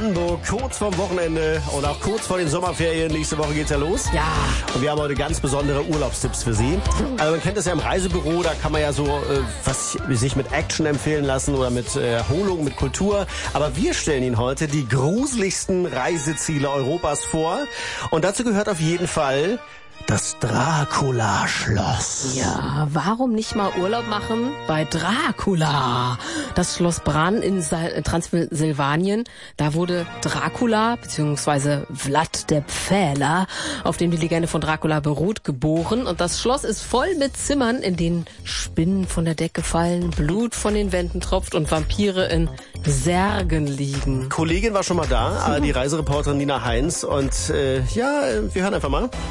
Brandenburg, kurz vorm Wochenende und auch kurz vor den Sommerferien. Nächste Woche geht's ja los. Ja. Und wir haben heute ganz besondere Urlaubstipps für Sie. Also man kennt das ja im Reisebüro, da kann man ja so was sich mit Action empfehlen lassen oder mit Erholung, mit Kultur. Aber wir stellen Ihnen heute die gruseligsten Reiseziele Europas vor. Und dazu gehört auf jeden Fall das Dracula-Schloss. Ja, warum nicht mal Urlaub machen bei Dracula? Das Schloss Bran in Transsilvanien, da wurde Dracula, beziehungsweise Vlad der Pfähler, auf dem die Legende von Dracula beruht, geboren. Und das Schloss ist voll mit Zimmern, in denen Spinnen von der Decke fallen, Blut von den Wänden tropft und Vampire in Särgen liegen. Kollegin war schon mal da, die Reisereporterin Nina Heinz. Und wir hören einfach mal.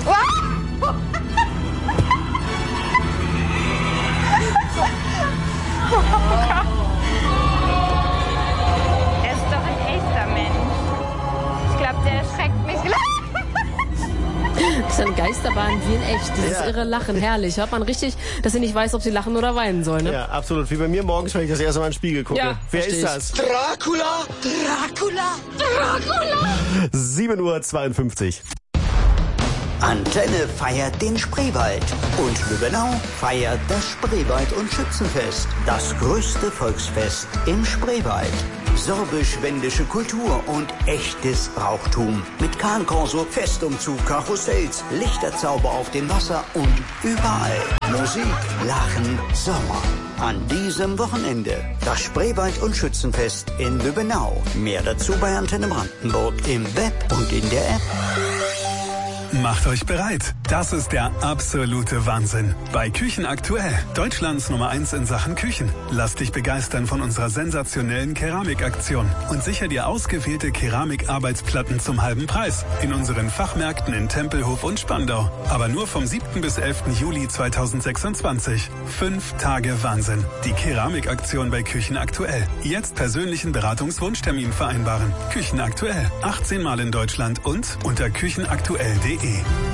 Er ist doch ein echter Mensch. Ich glaube, der erschreckt mich. Das ist eine Geisterbahn wie in echt. Dieses irre Lachen, herrlich. Hört man richtig, dass sie nicht weiß, ob sie lachen oder weinen soll, ne? Ja, absolut. Wie bei mir morgens, wenn ich das erste Mal in den Spiegel gucke. Ja, wer ist das? Dracula! Dracula! Dracula! 7:52 Uhr. Antenne feiert den Spreewald und Lübbenau feiert das Spreewald- und Schützenfest. Das größte Volksfest im Spreewald. Sorbisch-wendische Kultur und echtes Brauchtum. Mit Kahnkorso, Festumzug, Karussells, Lichterzauber auf dem Wasser und überall. Musik, Lachen, Sommer. An diesem Wochenende das Spreewald- und Schützenfest in Lübbenau. Mehr dazu bei Antenne Brandenburg im Web und in der App. Macht euch bereit. Das ist der absolute Wahnsinn. Bei Küchen aktuell. Deutschlands Nummer 1 in Sachen Küchen. Lass dich begeistern von unserer sensationellen Keramikaktion und sicher dir ausgewählte Keramikarbeitsplatten zum halben Preis. In unseren Fachmärkten in Tempelhof und Spandau. Aber nur vom 7. bis 11. Juli 2026. 5 Tage Wahnsinn. Die Keramikaktion bei Küchen aktuell. Jetzt persönlichen Beratungswunschtermin vereinbaren. Küchen aktuell. 18 Mal in Deutschland und unter küchenaktuell.de.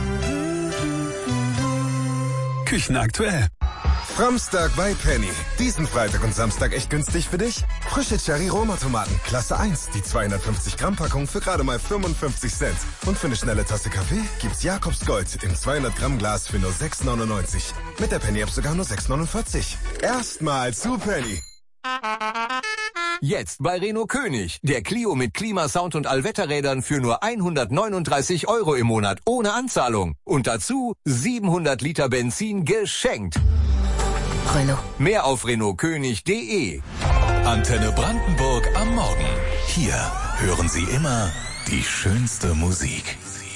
Küchen aktuell. Samstag bei Penny. Diesen Freitag und Samstag echt günstig für dich? Frische Cherry-Roma-Tomaten, Klasse 1. Die 250 Gramm Packung für gerade mal 55 Cent. Und für eine schnelle Tasse Kaffee gibt's Jakobs Gold im 200 Gramm Glas für nur 6,99. Mit der Penny-App sogar nur 6,49. Erstmal zu Penny. Jetzt bei Renault König. Der Clio mit Klimasound und Allwetterrädern für nur 139 € im Monat ohne Anzahlung. Und dazu 700 Liter Benzin geschenkt. Renault. Mehr auf renaultkönig.de. Antenne Brandenburg am Morgen. Hier hören Sie immer die schönste Musik.